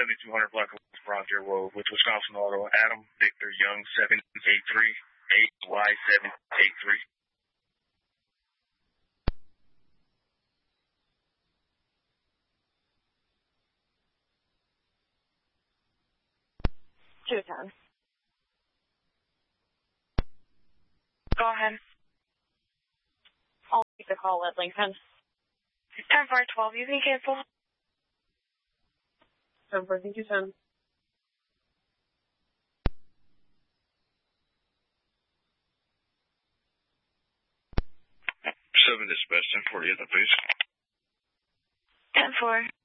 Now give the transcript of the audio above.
7200 Black Frontier Road with Wisconsin Auto. Adam Victor Young 783 AY783. Two times. Go ahead. I'll take the call at Lincoln. 10-4-12, you can cancel. 10-4, thank you, son. 7 dispatch, 10-4, please. 10-4.